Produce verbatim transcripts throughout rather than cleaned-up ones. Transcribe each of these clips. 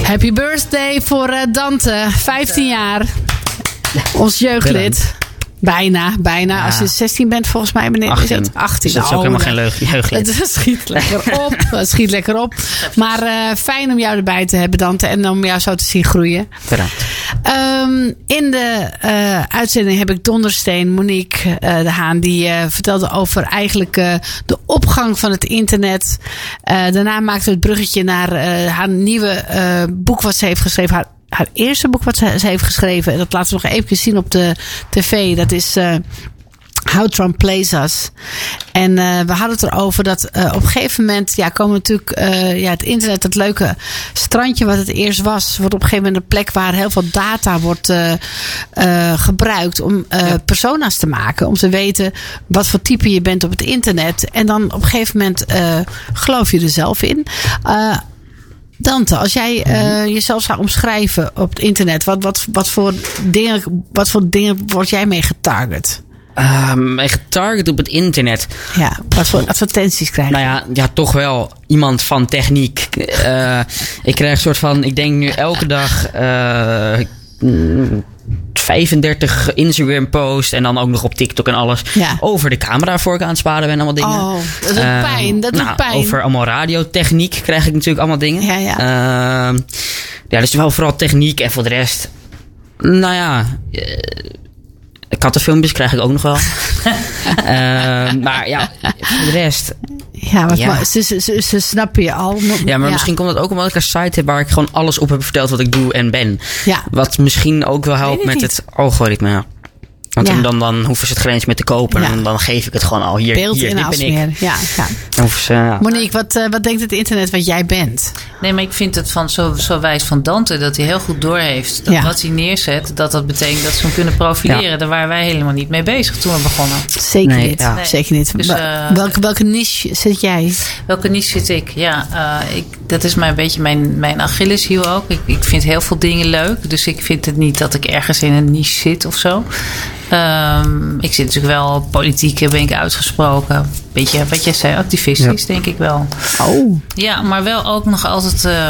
Happy birthday voor uh, Dante, vijftien jaar. Ons jeugdlid. Bijna, bijna. Ja. Als je zestien bent, volgens mij ben je achttien. Is het achttien. Dus dat is ook oh, helemaal geen leuk, jeugdlid. Het schiet lekker op. Het schiet lekker op. Maar uh, fijn om jou erbij te hebben, Dante. En om jou zo te zien groeien. Bedankt. Um, in de uh, uitzending heb ik Dondersteen, Monique uh, de Haan. Die uh, vertelde over eigenlijk uh, de opgang van het internet. Uh, daarna maakte het bruggetje naar uh, haar nieuwe uh, boek wat ze heeft geschreven. Haar Haar eerste boek wat ze, ze heeft geschreven. En dat laten we nog even zien op de tv. Dat is uh, How Trump Plays Us. En uh, we hadden het erover dat uh, op een gegeven moment... Ja, komen natuurlijk uh, ja, het internet, het leuke strandje wat het eerst was... wordt op een gegeven moment een plek waar heel veel data wordt uh, uh, gebruikt... om uh, ja. persona's te maken. Om te weten wat voor type je bent op het internet. En dan op een gegeven moment uh, geloof je er zelf in... Uh, Dante, als jij uh, jezelf zou omschrijven op het internet, wat, wat, wat, voor dingen, wat voor dingen word jij mee getarget? Uh, mee getarget op het internet? Ja, wat voor advertenties krijg je? Nou ja, ja toch wel iemand van techniek. Uh, ik krijg een soort van, ik denk nu elke dag... Uh, vijfendertig Instagram posts en dan ook nog op TikTok en alles. Ja. Over de camera voor ik aan het sparen ben. Allemaal dingen. Oh, dat doet uh, pijn. Dat nou, doet pijn. Over allemaal radiotechniek krijg ik natuurlijk allemaal dingen. Ja, ja. Uh, ja, dus wel vooral techniek en voor de rest... Nou ja... Uh, kattenfilmpjes krijg ik ook nog wel. uh, maar ja, voor de rest... Ja, maar ja. Ze, ze, ze, ze snappen je al. Ja, maar ja. misschien komt het ook omdat ik een site heb... waar ik gewoon alles op heb verteld wat ik doe en ben. Ja. Wat misschien ook wel helpt met het algoritme. Ja. Want ja. dan, dan hoeven ze het geen eens meer te kopen. Ja. En dan geef ik het gewoon al. Hier, Beeld hier in dit ben ik. Ja, ja. Ze, ja. Monique, wat, uh, wat denkt het internet wat jij bent? Nee, maar ik vind het van zo, zo wijs van Dante... dat hij heel goed doorheeft dat ja. wat hij neerzet... dat dat betekent dat ze hem kunnen profileren. Ja. Daar waren wij helemaal niet mee bezig toen we begonnen. Zeker nee, niet. Ja. Nee. Zeker niet. Dus, uh, welke, welke niche zit jij? Welke niche zit ik? Ja, uh, ik, dat is maar een beetje mijn, mijn Achilleshiel ook. Ik, ik vind heel veel dingen leuk. Dus ik vind het niet dat ik ergens in een niche zit of zo. Um, ik zit natuurlijk wel politiek, ben ik uitgesproken. Beetje wat jij zei, activistisch, ja. denk ik wel. Oh. Ja, maar wel ook nog altijd uh,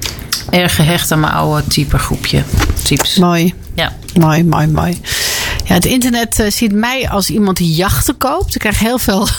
erg gehecht aan mijn oude typegroepje. Types. Mooi. Ja. Mooi, mooi, mooi. Ja, het internet uh, ziet mij als iemand die jachten koopt. Ik krijg heel veel,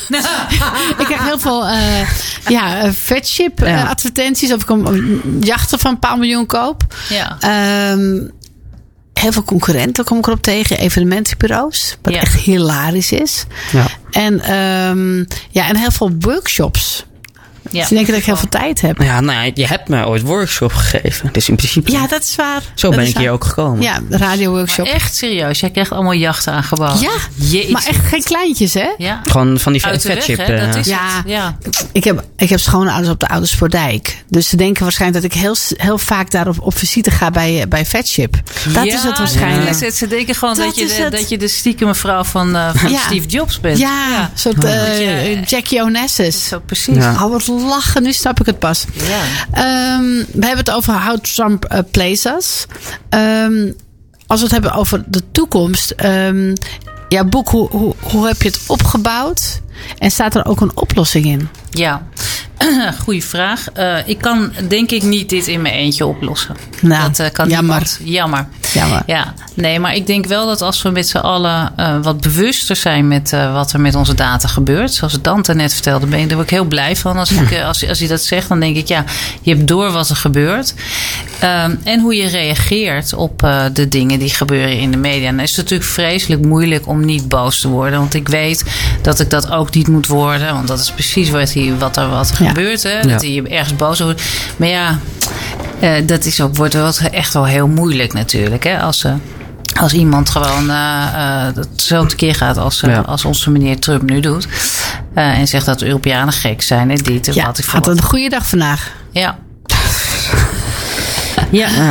ik krijg heel veel uh, ja, uh, vetship uh, ja. advertenties. Of ik een jachten van een paar miljoen koop. Ja. Um, Heel veel concurrenten kom ik erop tegen. Evenementenbureaus. Wat ja. echt hilarisch is. Ja. En, um, ja, en heel veel workshops. Ja. Dus ik denk dat ik heel veel tijd heb. Ja, nou ja, je hebt me ooit workshop gegeven. Dus in principe... Ja, dat is waar. Zo dat ben ik waar. hier ook gekomen. Ja, de radioworkshop. Maar echt serieus. Jij krijgt allemaal jachten aangeboden. Ja, Jeetje. maar echt geen kleintjes, hè? Ja. Gewoon van die vetchip. Uh, dat is ja, ja. Ik heb, ik heb schoonouders op de Ouderspoordijk. Dus ze denken waarschijnlijk dat ik heel, heel vaak daar op, op visite ga bij, bij vetchip. Dat ja, is het waarschijnlijk. Ja. Ze denken gewoon dat, dat, je de, het. dat je de stiekeme vrouw van, uh, van ja. Steve Jobs bent. Ja, een ja. soort uh, ja. Jackie Onassis. Zo precies. Ja. Oh, wat lachen. Nu snap ik het pas. Ja. Um, we hebben het over How Trump uh, Plays Us. Um, als we het hebben over de toekomst. Um, jouw boek, hoe, hoe, hoe heb je het opgebouwd? En staat er ook een oplossing in? Ja, goeie vraag. Uh, ik kan denk ik niet dit in mijn eentje oplossen. Nou, dat uh, kan jammer. Niemand. Jammer. Jammer. Ja, nee, maar ik denk wel dat als we met z'n allen uh, wat bewuster zijn met uh, wat er met onze data gebeurt. Zoals Dante net vertelde, ben ik er ook heel blij van. Als, ik, uh, als, als hij dat zegt, dan denk ik, ja, je hebt door wat er gebeurt. Um, en hoe je reageert op uh, de dingen die gebeuren in de media. En dan is het natuurlijk vreselijk moeilijk om niet boos te worden. Want ik weet dat ik dat ook niet moet worden. Want dat is precies wat, hij, wat er, wat er ja. gebeurt. Hè? Dat ja. je ergens boos wordt. Maar ja, uh, dat is ook, wordt wel echt wel heel moeilijk natuurlijk. Hè? Als, uh, als iemand gewoon uh, uh, zo tekeer gaat als, uh, ja. als onze meneer Trump nu doet. Uh, en zegt dat de Europeanen gek zijn. En dit en ja, wat ik had een goede dag vandaag. Ja. Ja.